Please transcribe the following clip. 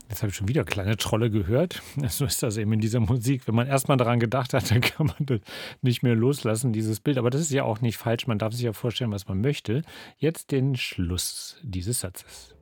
Jetzt habe ich schon wieder kleine Trolle gehört. So ist das eben in dieser Musik. Wenn man erst mal daran gedacht hat, dann kann man das nicht mehr loslassen, dieses Bild. Aber das ist ja auch nicht falsch. Man darf sich ja vorstellen, was man möchte. Jetzt den Schluss dieses Satzes.